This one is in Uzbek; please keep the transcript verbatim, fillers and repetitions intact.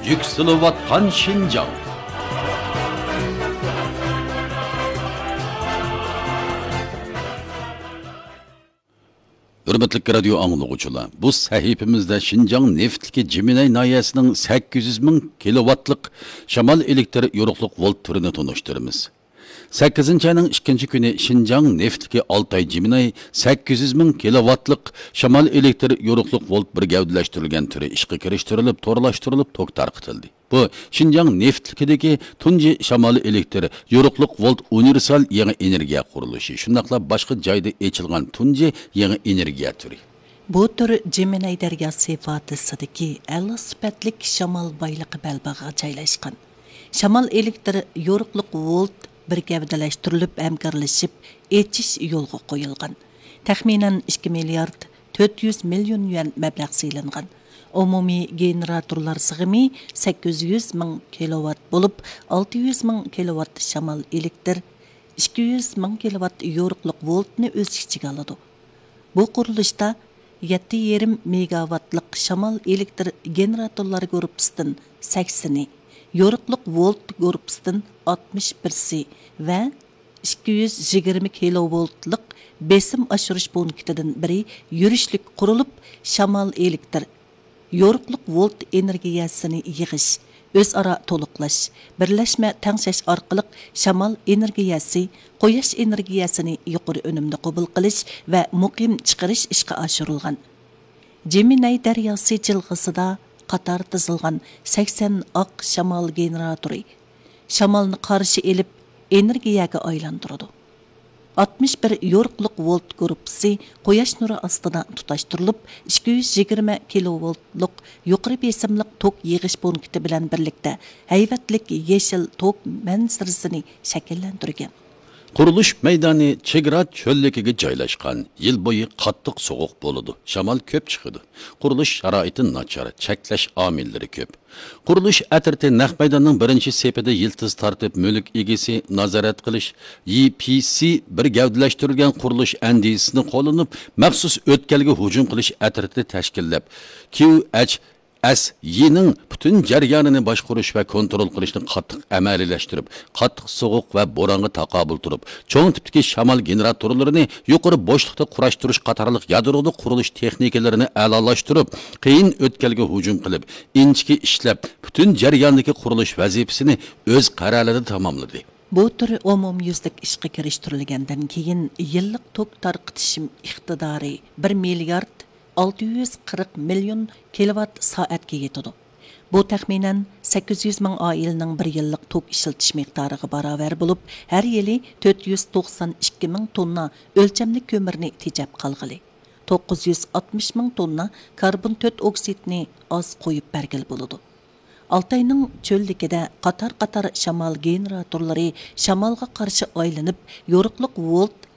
yükseливatқан Şinjan. Hürmetli radio anlıqçılar, bu sahifimizde Şinjan neftdeki Jiminay nayəsinin sakkiz yuz ming kilovatlık şamal elektr yoruqluq volt türünü tanıştırımız. sakkizinchi ayning ikkinchi kuni Şinjan neftdeki Altay Jiminay sakkiz yuz ming kilovatlık şamal elektr yoruqluq volt bir gavdalashtirilgan türü ishga kirishtirilib, to'rlashtirilib, tok tarqitildi. Bu Şinjan neftdikidagi tunji şamal elektr yoruqluq volt universal yangi energiya qurilishi, shundaqla boshqa joyda echilgan tunji yangi energiya türü. Bu tür Jiminay daryosi vodisidagi a'lo sifatlik shamol boyligi balbag'iga joylashgan. Shamol elektr yoruqluq volt bir gavdalashtirilib, hamkorlashib, echish yo'lga qo'yilgan. Taxminan ikki milliard to'rt yuz million yuan mablag' saylangan. Umumiy generatorlar sig'imi sakkiz yuz ming kilovat bo'lib, olti yuz ming kilovat shamol elektr, ikki yuz ming kilovat yoruqluq voltni o'z ichiga oladi. Bu qurilishda yetti yarim megavatlik shamol elektr generatorlar guruhisidan saksoni, yoruqluq volt guruhisidan oltmish birsi va ikki yuz yigirma kilovoltlik besim oshirish punktidan biri yurishlik qurilib, shamol elektr yoruqluq volt energiyasini yig'ish, o'zaro to'liqlash, birlashma tangshash orqali shamol energiyasi, quyosh energiyasini yuqori unumda qabul qilish va muqim chiqarish ishga oshirilgan. Jiminay daryosi jilg'isida qator tizilgan sakson oq shamol generatori shamolni qarshi elib energiyaga aylantiradi. oltmish bir yoruqluq volt guruhisi quyosh nuri ostida tutashtirilib, ikki yuz yigirma kilovoltlik yuqori besimlik tok yig'ish punkti bilan birlikda hayvatlik yeshil tok manzarasini shakllantirgan. Qurilish maydoni chegara cho'lligiga joylashgan. Yil bo'yi qattiq sovuq bo'ladi. Shamol ko'p chiqadi. Qurilish sharoiti nachar, cheklash omillari ko'p. Qurilish atriti naq maydonning birinchi sepida yiltiz tortib, mulk egasi nazorat qilish, E P C bir gavdalashtirilgan qurilish andisini qo'llanib, maxsus o'tkalga hujum qilish atriti tashkillab, Q H S Y'ning bütün jarayonini boshqarish va kontrol qilishni qattiq amaliyalashtirib, qattiq sovuq va bo'ronga taqobil turib, cho'ng tipdagi shamol generatorlarini yuqori bo'shliqda qurashtirish qatorliq yadroda qurilish texnikalarini a'lolashtirib, qiyin o'tkalga hujum qilib, inchki ishlab, bütün jarayondagi qurilish vazifasini o'z qarorlarida tamomladi. Bu tür umumyuzlik ishga kirishtirilgandan keyin yillik tok tarqitish iqtidori bir milliard olti yuz qirq million kilovat soatga yetadi. Bu taxminan sakkiz yuz ming oilaning bir yillik tok ishiltish miqdoriga barobar bo'lib, har yili to'rt yuz to'qson ikki ming tonna o'lchamli ko'mirni tejab qolg'ili. to'qqiz yuz oltmish ming tonna karbon to'rt oksidni oz qo'yib bergil bo'ladi. Altayning cho'lligida qator-qator shamol generatorlari shamolga qarshi aylanib, yoruqliq volt